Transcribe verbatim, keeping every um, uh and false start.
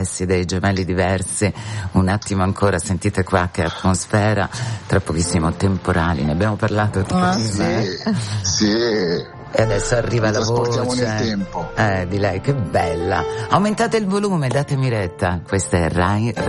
dei gemelli diversi. Un attimo ancora, sentite qua che atmosfera, tra pochissimo temporali, ne abbiamo parlato ah, sì, sì. E adesso arriva la voce nel tempo. Eh, di lei, che bella. Aumentate il volume, datemi retta. Questa è Rai